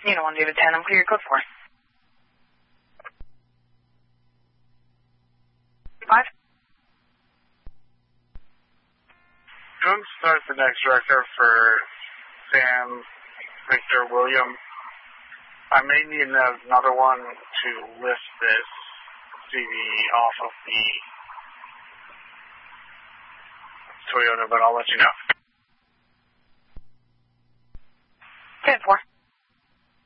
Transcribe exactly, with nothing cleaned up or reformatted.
Unit one, David ten, I'm clear, code four. Five. Don't start the next record for Sam, Victor, William. I may need another one to lift this C V off of the Toyota, but I'll let you know. ten four.